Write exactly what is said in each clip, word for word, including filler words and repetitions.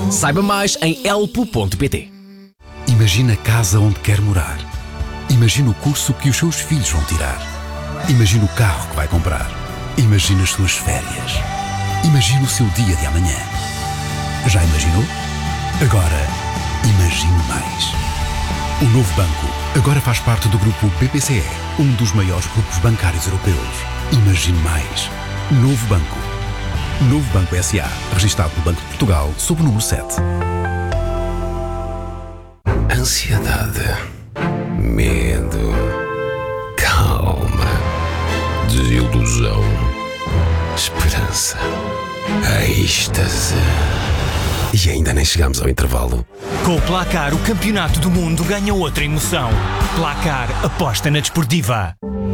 Saiba mais em elpo ponto pt. Imagina a casa onde quer morar. Imagina o curso que os seus filhos vão tirar. Imagina o carro que vai comprar. Imagina as suas férias. Imagina o seu dia de amanhã. Já imaginou? Agora, imagine mais. O Novo Banco agora faz parte do grupo B P C E, um dos maiores grupos bancários europeus. Imagine mais. Novo Banco. Novo Banco S A, registado no Banco de Portugal, sob o número sete. Ansiedade, medo, calma, desilusão, esperança, êxtase. E ainda nem chegamos ao intervalo. Com o Placar, o campeonato do mundo ganha outra emoção. Placar, aposta na desportiva.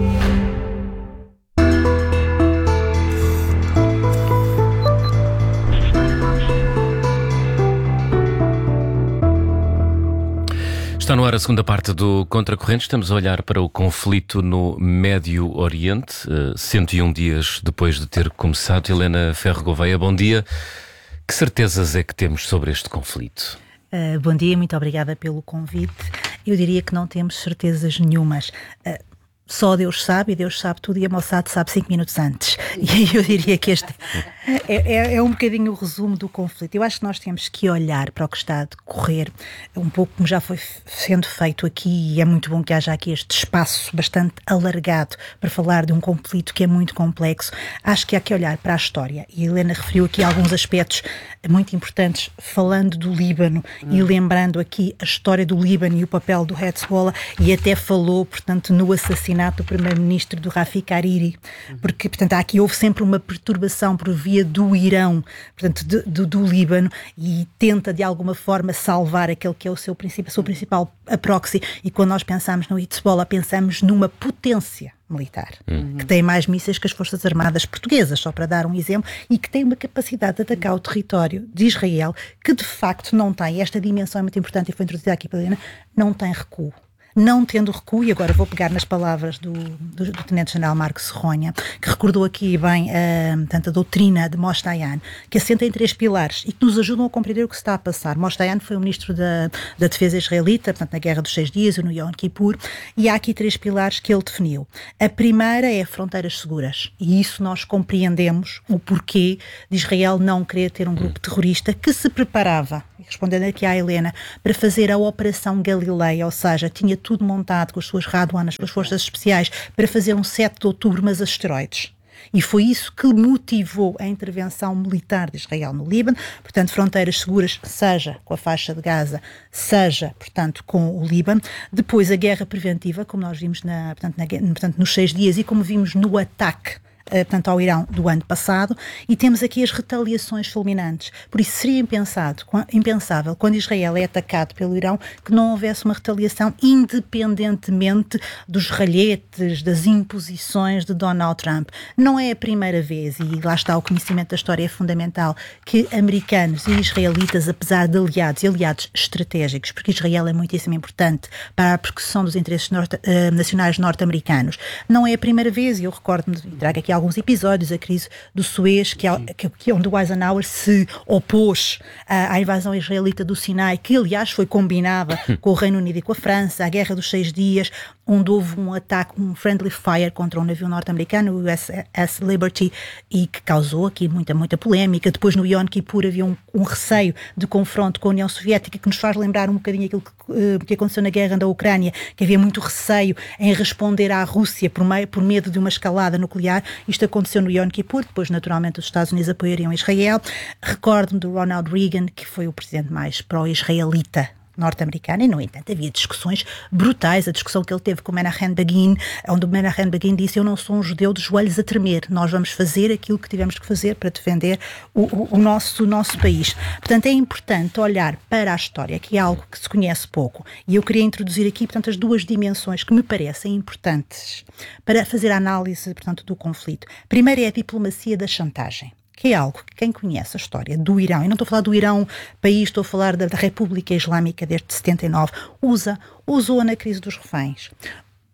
Está no ar a segunda parte do Contracorrente. Estamos a olhar para o conflito no Médio Oriente, cento e um dias depois de ter começado. Helena Ferro Gouveia, bom dia. Que certezas é que temos sobre este conflito? Uh, bom dia, muito obrigada pelo convite. Eu diria que não temos certezas nenhumas. Uh, Só Deus sabe, e Deus sabe tudo, e a Mossad sabe cinco minutos antes. E aí eu diria que este é, é, é um bocadinho o resumo do conflito. Eu acho que nós temos que olhar para o que está a decorrer, um pouco como já foi sendo feito aqui, e é muito bom que haja aqui este espaço bastante alargado para falar de um conflito que é muito complexo. Acho que há que olhar para a história, e a Helena referiu aqui alguns aspectos muito importantes, falando do Líbano hum. e lembrando aqui a história do Líbano e o papel do Hezbollah, e até falou, portanto, no assassinato do primeiro-ministro do Rafik Hariri, porque, portanto, há aqui houve sempre uma perturbação por via do Irão, portanto, de, do, do Líbano, e tenta de alguma forma salvar aquele que é o seu princípio, a sua principal a proxy, e quando nós pensamos no Hezbollah, pensamos numa potência militar, uhum. que tem mais mísseis que as Forças Armadas portuguesas, só para dar um exemplo, e que tem uma capacidade de atacar o território de Israel, que de facto não tem, esta dimensão é muito importante e foi introduzida aqui pela Helena, não tem recuo. Não tendo recuo, e agora vou pegar nas palavras do, do, do Tenente-General Marco Serronha, que recordou aqui bem uh, tanto a doutrina de Moshe Dayan, que assenta em três pilares e que nos ajudam a compreender o que se está a passar. Moshe Dayan foi o ministro da, da Defesa israelita, portanto, na Guerra dos Seis Dias e no Yom Kippur, e há aqui três pilares que ele definiu. A primeira é fronteiras seguras, e isso nós compreendemos o porquê de Israel não querer ter um grupo terrorista que se preparava, respondendo aqui à Helena, para fazer a Operação Galileia, ou seja, tinha tudo montado com as suas Radwan, com as forças especiais, para fazer um sete de outubro, mas a esteroides. E foi isso que motivou a intervenção militar de Israel no Líbano, portanto, fronteiras seguras, seja com a faixa de Gaza, seja, portanto, com o Líbano. Depois a guerra preventiva, como nós vimos na, portanto, na, portanto, nos seis dias e como vimos no ataque portanto, ao Irão do ano passado, e temos aqui as retaliações fulminantes. Por isso seria impensado, impensável, quando Israel é atacado pelo Irão, que não houvesse uma retaliação independentemente dos ralhetes, das imposições de Donald Trump. Não é a primeira vez, e lá está, o conhecimento da história é fundamental, que americanos e israelitas, apesar de aliados e aliados estratégicos, porque Israel é muitíssimo importante para a percussão dos interesses norte, uh, nacionais norte-americanos, não é a primeira vez, e eu recordo-me, e trago aqui alguns episódios, a crise do Suez, que, que, que onde o Eisenhower se opôs à, à invasão israelita do Sinai, que aliás foi combinada com o Reino Unido e com a França, a Guerra dos Seis Dias, onde houve um ataque, um friendly fire contra um navio norte-americano, o U S S Liberty, e que causou aqui muita, muita polémica. Depois no Yom Kippur havia um, um receio de confronto com a União Soviética, que nos faz lembrar um bocadinho aquilo que, uh, que aconteceu na guerra da Ucrânia, que havia muito receio em responder à Rússia por, meio, por medo de uma escalada nuclear. Isto aconteceu no Yom Kippur, depois naturalmente os Estados Unidos apoiariam Israel. Recordo-me do Ronald Reagan, que foi o presidente mais pró-israelita norte-americana, e no entanto havia discussões brutais, a discussão que ele teve com Menachem Begin, onde o Menachem Begin disse: eu não sou um judeu de joelhos a tremer, nós vamos fazer aquilo que tivemos que fazer para defender o, o, o, nosso, o nosso país. Portanto, é importante olhar para a história, que é algo que se conhece pouco, e eu queria introduzir aqui, portanto, as duas dimensões que me parecem importantes para fazer a análise, portanto, do conflito. Primeiro é a diplomacia da chantagem, que é algo que quem conhece a história do Irão, e não estou a falar do Irão país, estou a falar da, da República Islâmica desde setenta e nove, usa, usou na crise dos reféns.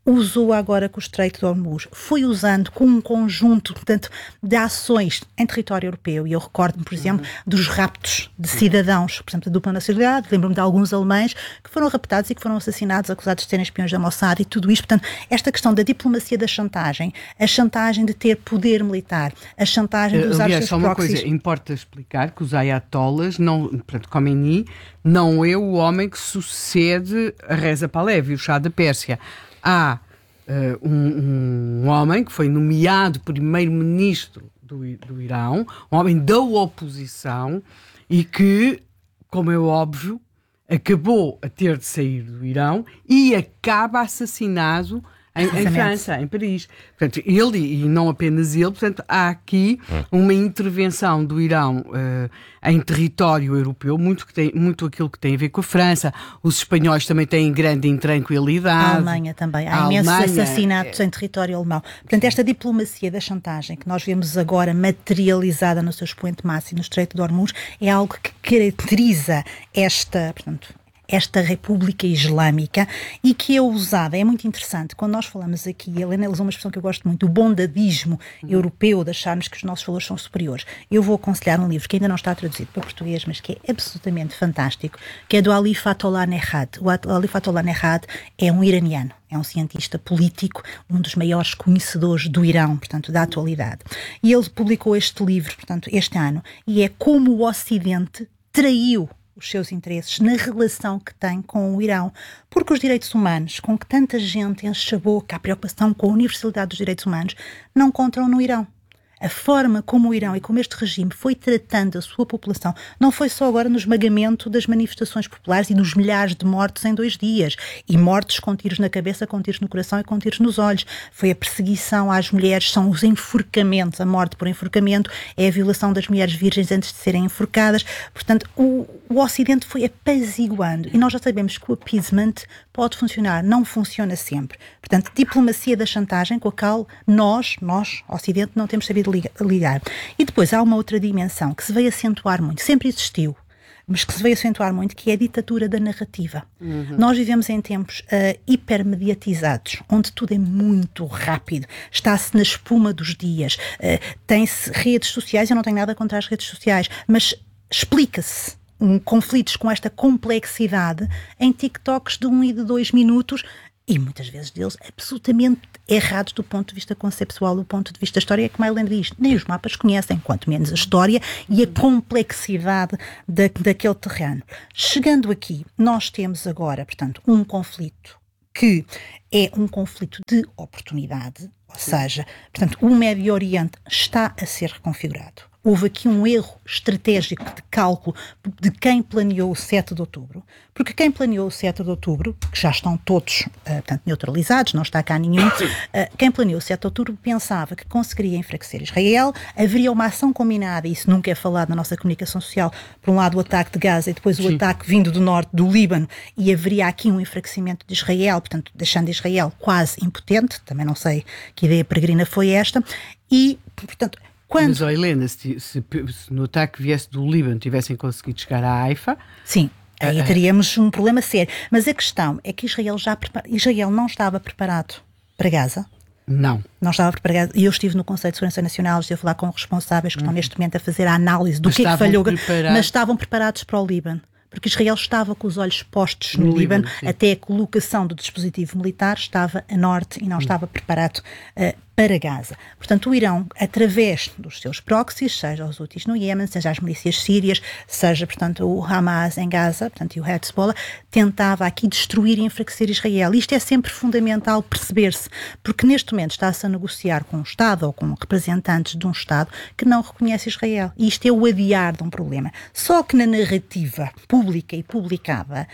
usou agora com o Estreito de Hormuz, foi usando com um conjunto, portanto, de ações em território europeu, e eu recordo-me, por exemplo, uhum. dos raptos de cidadãos, por exemplo, da dupla nacionalidade, lembro-me de alguns alemães que foram raptados e que foram assassinados, acusados de serem espiões da Mossad e tudo isto. Portanto, esta questão da diplomacia da chantagem, a chantagem de ter poder militar, a chantagem de usar Aliás, os seus só uma proxies. coisa, importa explicar que os ayatollahs, não, portanto, Khomeini, não é o homem que sucede a Reza Pahlavi, o Shah da Pérsia. Há uh, um, um homem que foi nomeado primeiro-ministro do, do Irão, um homem da oposição e que, como é óbvio, acabou a ter de sair do Irão e acaba assassinado em, em França, em Paris. Portanto, ele, e não apenas ele, portanto, há aqui uma intervenção do Irão uh, em território europeu, muito, que tem, muito aquilo que tem a ver com a França. Os espanhóis também têm grande intranquilidade. A Alemanha também. Há a imensos Alemanha, assassinatos é... em território alemão. Portanto, esta diplomacia da chantagem que nós vemos agora materializada no seu expoente máximo no Estreito de Hormuz é algo que caracteriza esta, portanto, esta República Islâmica e que é usada, é muito interessante, quando nós falamos aqui, a Helena usou uma expressão que eu gosto muito, o bondadismo uhum. europeu, de acharmos que os nossos valores são superiores. Eu vou aconselhar um livro que ainda não está traduzido para português, mas que é absolutamente fantástico, que é do Ali Fatollah Nehad. O Ali Fatollah Nehad é um iraniano, é um cientista político, um dos maiores conhecedores do Irão, portanto, da atualidade. E ele publicou este livro, portanto, este ano, e é como o Ocidente traiu os seus interesses na relação que tem com o Irão, porque os direitos humanos, com que tanta gente enche a boca, a preocupação com a universalidade dos direitos humanos, não encontram no Irão. A forma como o Irão e como este regime foi tratando a sua população não foi só agora no esmagamento das manifestações populares e nos milhares de mortos em dois dias, e mortos com tiros na cabeça, com tiros no coração e com tiros nos olhos. Foi a perseguição às mulheres, são os enforcamentos, a morte por enforcamento, é a violação das mulheres virgens antes de serem enforcadas. Portanto, o, o Ocidente foi apaziguando, e nós já sabemos que o appeasement pode funcionar, não funciona sempre. Portanto, diplomacia da chantagem com a qual nós, nós, Ocidente, não temos sabido ligar. E depois há uma outra dimensão que se veio acentuar muito, sempre existiu, mas que se veio acentuar muito, que é a ditadura da narrativa. Uhum. Nós vivemos em tempos uh, hipermediatizados, onde tudo é muito rápido, está-se na espuma dos dias, uh, tem-se redes sociais, eu não tenho nada contra as redes sociais, mas explica-se um, conflitos com esta complexidade em TikToks de um e de dois minutos, e muitas vezes deles absolutamente errados do ponto de vista conceptual, do ponto de vista da história, é como a Helena diz, nem os mapas conhecem, quanto menos a história e a complexidade da, daquele terreno. Chegando aqui, nós temos agora, portanto, um conflito que é um conflito de oportunidade, ou seja, portanto, o Médio Oriente está a ser reconfigurado. Houve aqui um erro estratégico de cálculo de quem planeou o sete de outubro, porque quem planeou o sete de outubro, que já estão todos, uh, portanto, neutralizados, não está cá nenhum, uh, quem planeou o sete de outubro pensava que conseguiria enfraquecer Israel, haveria uma ação combinada, e isso nunca é falado na nossa comunicação social, por um lado o ataque de Gaza e depois o Sim. ataque vindo do norte do Líbano, e haveria aqui um enfraquecimento de Israel, portanto, deixando Israel quase impotente, também não sei que ideia peregrina foi esta, e, portanto, quando... Mas, oh, Helena, se, se, se no ataque viesse do Líbano tivessem conseguido chegar à Haifa... Sim, aí uh, teríamos um problema sério. Mas a questão é que Israel, já prepara... Israel não estava preparado para Gaza. Não. Não estava preparado. E eu estive no Conselho de Segurança Nacional, estive a falar com responsáveis que uhum. estão neste momento a fazer a análise do mas que é que falhou. Preparados... Mas estavam preparados para o Líbano. Porque Israel estava com os olhos postos no, no Líbano, Líbano até a colocação do dispositivo militar estava a norte e não estava preparado uh, para Gaza. Portanto, o Irão, através dos seus proxies, seja os Houthis no Iémen, seja as milícias sírias, seja, portanto, o Hamas em Gaza, portanto, e o Hezbollah, tentava aqui destruir e enfraquecer Israel. Isto é sempre fundamental perceber-se, porque neste momento está-se a negociar com um Estado ou com representantes de um Estado que não reconhece Israel. E isto é o adiar de um problema. Só que na narrativa pública e publicada,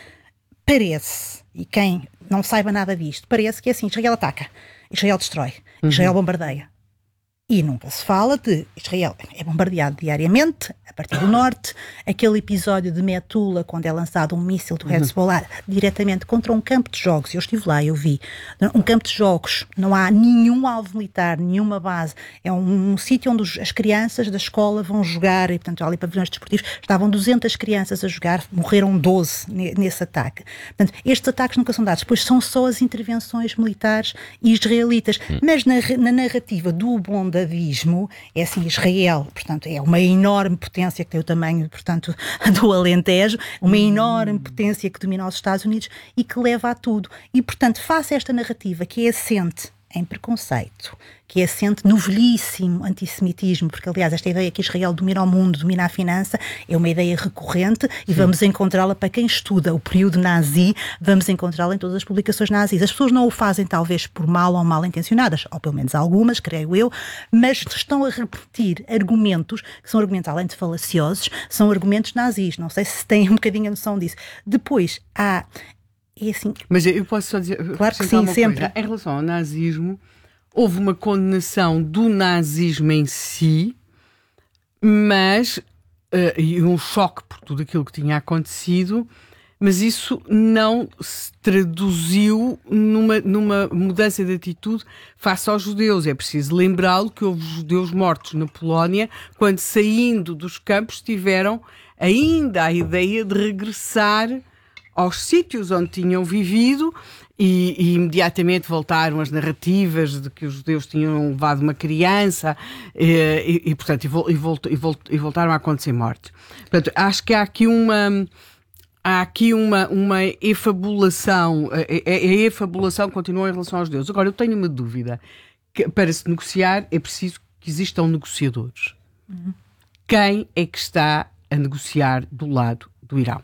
parece, e quem não saiba nada disto, parece que é assim, Israel ataca, Israel destrói, Israel uhum. bombardeia. E nunca se fala de Israel é bombardeado diariamente, a partir do norte, aquele episódio de Metula, quando é lançado um míssil do Hezbollah uhum. diretamente contra um campo de jogos, eu estive lá, eu vi, um campo de jogos, não há nenhum alvo militar, nenhuma base, é um, um sítio onde os, as crianças da escola vão jogar, e portanto há ali pavilhões desportivos, estavam duzentas crianças a jogar, morreram doze nesse ataque. Portanto, estes ataques nunca são dados, pois são só as intervenções militares israelitas, uhum. mas na, na narrativa do bom é assim, Israel, portanto, é uma enorme potência que tem o tamanho, portanto, do Alentejo, uma enorme potência que domina os Estados Unidos e que leva a tudo. E, portanto, face a esta narrativa que é assente em preconceito, que é assente no velhíssimo antissemitismo, porque, aliás, esta ideia que Israel domina o mundo, domina a finança, é uma ideia recorrente e Sim. vamos encontrá-la para quem estuda o período nazi, vamos encontrá-la em todas as publicações nazis. As pessoas não o fazem, talvez, por mal ou mal intencionadas, ou pelo menos algumas, creio eu, mas estão a repetir argumentos que são argumentos, além de falaciosos, são argumentos nazis. Não sei se têm um bocadinho a noção disso. Depois, há... É assim, mas eu posso só dizer, claro que sim, sempre. Coisa. Em relação ao nazismo, houve uma condenação do nazismo em si, mas uh, e um choque por tudo aquilo que tinha acontecido, mas isso não se traduziu numa, numa mudança de atitude face aos judeus. É preciso lembrá-lo que houve judeus mortos na Polónia quando, saindo dos campos, tiveram ainda a ideia de regressar aos sítios onde tinham vivido e, e imediatamente voltaram as narrativas de que os judeus tinham levado uma criança e, e, e portanto, e, vol, e, volt, e, volt, e voltaram a acontecer mortes. Portanto, acho que há aqui uma... Há aqui uma, uma efabulação, a, a, a efabulação continua em relação aos judeus. Agora, eu tenho uma dúvida. Que, para se negociar, é preciso que existam negociadores. Uhum. Quem é que está a negociar do lado do Irão?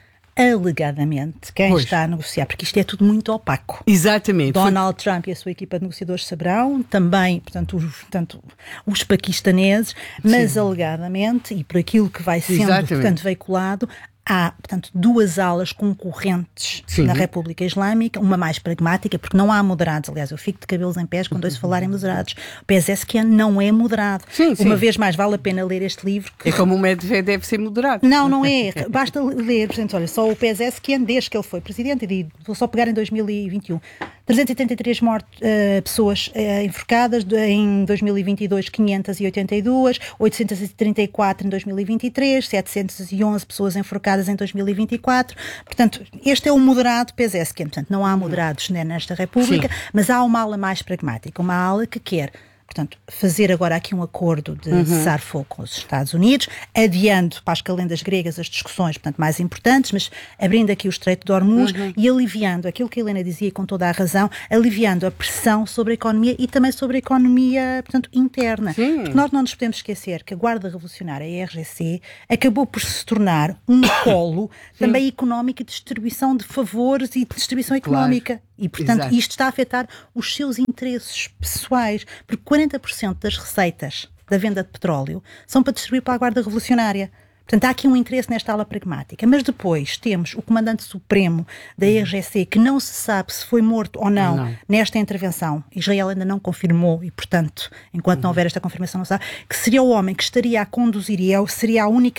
Alegadamente, quem pois. está a negociar, porque isto é tudo muito opaco. Exatamente. Donald Foi... Trump e a sua equipa de negociadores saberão, também, portanto, os, portanto, os paquistaneses, mas Sim. alegadamente, e por aquilo que vai sendo, portanto, veiculado, há, portanto, duas alas concorrentes Sim. na República Islâmica, uma mais pragmática, porque não há moderados. Aliás, eu fico de cabelos em pés quando ouço falar em moderados. O Pezeshkian não é moderado. Sim, sim. Uma vez mais, vale a pena ler este livro. Que... É como o Medvedev deve ser moderado. Não, não é. Basta ler, por exemplo, olha, só o Pezeshkian, desde que ele foi presidente, e vou só pegar em dois mil e vinte e um, trezentas e oitenta e três mortes, uh, pessoas uh, enforcadas, em dois mil e vinte e dois quinhentas e oitenta e duas, oitocentas e trinta e quatro em dois mil e vinte e três, setecentas e onze pessoas enforcadas em dois mil e vinte e quatro. Portanto, este é o moderado Pezeshkian. Portanto, não há moderados né, nesta República, Sim. mas há uma ala mais pragmática, uma ala que quer, portanto, fazer agora aqui um acordo de uhum. cessar fogo com os Estados Unidos, adiando para as calendas gregas as discussões, portanto, mais importantes, mas abrindo aqui o Estreito de Hormuz uhum. e aliviando aquilo que a Helena dizia com toda a razão, aliviando a pressão sobre a economia e também sobre a economia, portanto, interna. Sim. Porque nós não nos podemos esquecer que a Guarda Revolucionária, a I R G C, acabou por se tornar um polo também económico e de distribuição de favores e de distribuição económica. Claro. E, portanto, Exato. isto está a afetar os seus interesses pessoais, porque quarenta por cento das receitas da venda de petróleo são para distribuir para a Guarda Revolucionária. Portanto, há aqui um interesse nesta ala pragmática. Mas depois temos o Comandante Supremo da I R G C, que não se sabe se foi morto ou não, não. nesta intervenção. Israel ainda não confirmou e, portanto, enquanto uhum. não houver esta confirmação, não sabe, que seria o homem que estaria a conduzir e seria a única